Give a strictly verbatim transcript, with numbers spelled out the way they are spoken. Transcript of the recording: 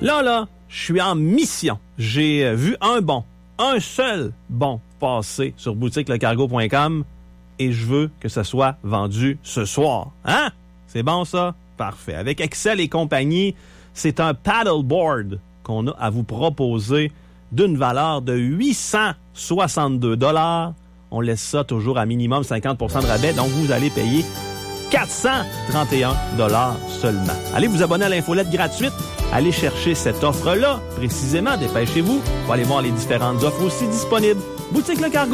Là, là, je suis en mission. J'ai vu un bon, un seul bon passer sur boutique le cargo point com et je veux que ça soit vendu ce soir. Hein? C'est bon, ça? Parfait. Avec Excel et compagnie, c'est un paddleboard qu'on a à vous proposer d'une valeur de huit cent soixante-deux dollars. On laisse ça toujours à minimum cinquante pour cent de rabais, donc vous allez payer quatre cent trente et un dollars seulement. Allez vous abonner à l'infolette gratuite. Allez chercher cette offre-là, précisément. Dépêchez-vous. Vous allez voir les différentes offres aussi disponibles. Boutique Le Cargo.